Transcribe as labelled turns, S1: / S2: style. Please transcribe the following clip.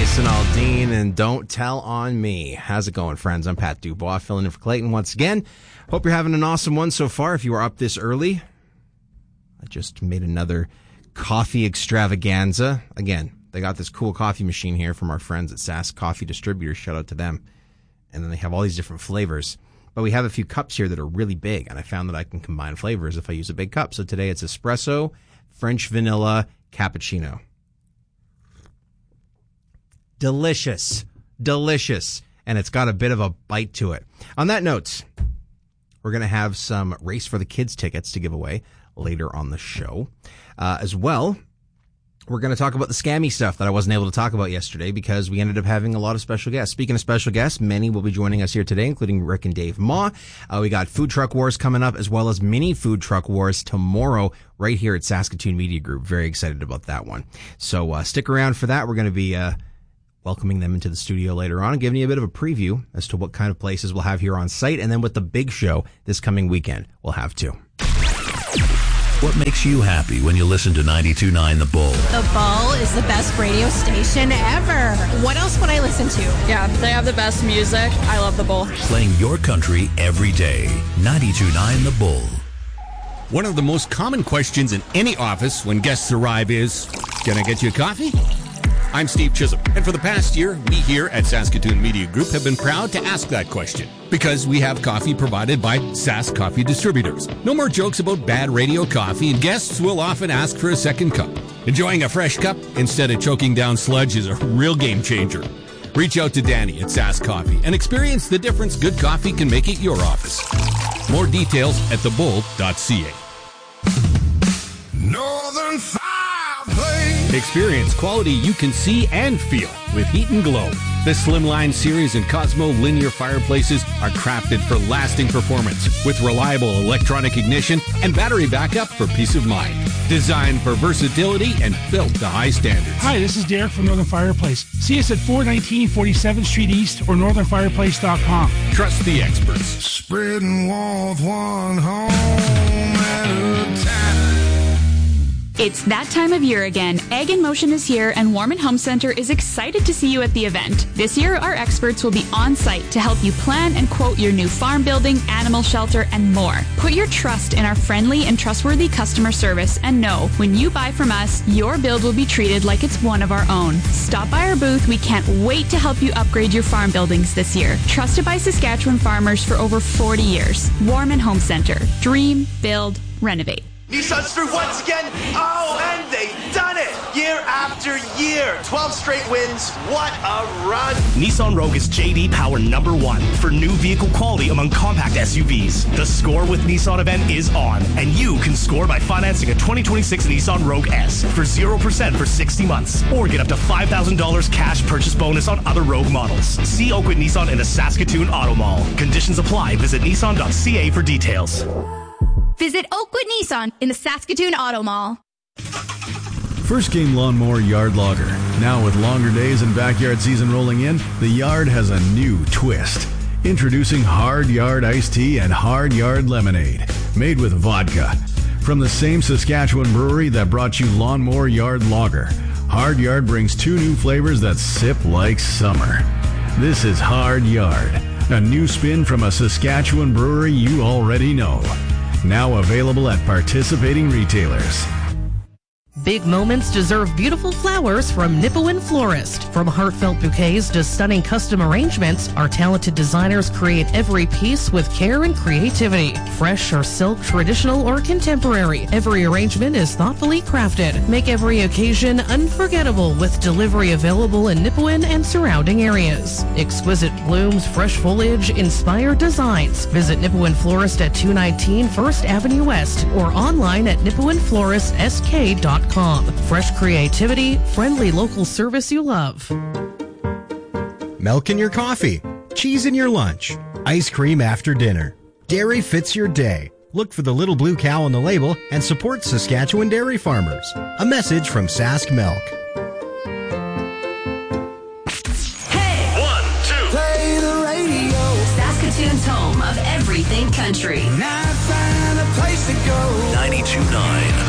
S1: Jason Aldean and Don't Tell on Me. How's it going, friends? I'm Pat Dubois, filling in for Clayton once again. Hope you're having an awesome one so far. If you are up this early, I just made another coffee extravaganza. Again, they got this cool coffee machine here from our friends at Sask Coffee Distributors. Shout out to them. And then they have all these different flavors. But we have a few cups here that are really big, and I found that I can combine flavors if I use a big cup. So today it's espresso, French vanilla, cappuccino. Delicious. And it's got a bit of a bite to it. On that note, we're going to have some Race for the Kids tickets to give away later on the show. As well, we're going to talk about the scammy stuff that I wasn't able to talk about yesterday because we ended up having a lot of special guests. Speaking of special guests, many will be joining us here today, including Rick and Dave Ma. We got Food Truck Wars coming up, as well as Mini Food Truck Wars tomorrow right here at Saskatoon Media Group. Very excited about that one. So stick around for that. We're going to be welcoming them into the studio later on and giving you a bit of a preview as to what kind of places we'll have here on site, and then what the big show this coming weekend we'll have too.
S2: What makes you happy when you listen to 92.9 The Bull?
S3: The Bull is the best radio station ever. What else would I listen to?
S4: Yeah, they have the best music. I love The Bull.
S2: Playing your country every day. 92.9 The Bull.
S5: One of the most common questions in any office when guests arrive is, can I get you a coffee? I'm Steve Chisholm, and for the past year, we here at Saskatoon Media Group have been proud to ask that question because we have coffee provided by Sask Coffee Distributors. No more jokes about bad radio coffee, and guests will often ask for a second cup. Enjoying a fresh cup instead of choking down sludge is a real game changer. Reach out to Danny at Sask Coffee and experience the difference good coffee can make at your office. More details at thebull.ca.
S6: Northern Fireplace.
S5: Experience quality you can see and feel with Heat and Glow. The Slimline Series and Cosmo linear fireplaces are crafted for lasting performance with reliable electronic ignition and battery backup for peace of mind. Designed for versatility and built to high standards.
S7: Hi, this is Derek from Northern Fireplace. See us at 419 47th Street East or northernfireplace.com.
S5: Trust the experts.
S6: Spreading warmth one home at a time.
S8: It's that time of year again. Egg in Motion is here, and Warman Home Center is excited to see you at the event. This year, our experts will be on site to help you plan and quote your new farm building, animal shelter, and more. Put your trust in our friendly and trustworthy customer service, and know when you buy from us, your build will be treated like it's one of our own. Stop by our booth. We can't wait to help you upgrade your farm buildings this year. Trusted by Saskatchewan farmers for over 40 years. Warman Home Center. Dream, build, renovate.
S9: Nissan's through once again. Oh, and they've done it. Year after year. 12 straight wins. What a run.
S10: Nissan Rogue is JD Power #1 for new vehicle quality among compact SUVs. The Score with Nissan event is on, and you can score by financing a 2026 Nissan Rogue S for 0% for 60 months, or get up to $5,000 cash purchase bonus on other Rogue models. See Oakwood Nissan in the Saskatoon Auto Mall. Conditions apply. Visit nissan.ca for details.
S11: Visit Oakwood Nissan in the Saskatoon Auto Mall.
S12: First Game Lawnmower Yard Logger. Now with longer days and backyard season rolling in, the yard has a new twist. Introducing Hard Yard Iced Tea and Hard Yard Lemonade, made with vodka. From the same Saskatchewan brewery that brought you Lawnmower Yard Lager, Hard Yard brings 2 new flavors that sip like summer. This is Hard Yard, a new spin from a Saskatchewan brewery you already know. Now available at participating retailers.
S13: Big moments deserve beautiful flowers from Nipawin Florist. From heartfelt bouquets to stunning custom arrangements, our talented designers create every piece with care and creativity. Fresh or silk, traditional or contemporary, every arrangement is thoughtfully crafted. Make every occasion unforgettable with delivery available in Nipawin and surrounding areas. Exquisite blooms, fresh foliage, inspired designs. Visit Nipawin Florist at 219 First Avenue West or online at nipawinfloristsk.com. Fresh creativity, friendly local service you love.
S14: Milk in your coffee, cheese in your lunch, ice cream after dinner. Dairy fits your day. Look for the little blue cow on the label and support Saskatchewan dairy farmers. A message from Sask Milk.
S15: Hey! 1, 2. Play the radio. Saskatoon's home of everything country.
S6: Now I find a place to go.
S2: 92.9